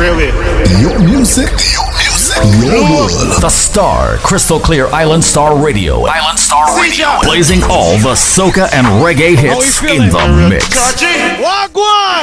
Really? Your music, your world. The Star, Crystal Clear Island Star Radio. Island Star Radio. Blazing all the soca and reggae hits in the mix. Wagwan!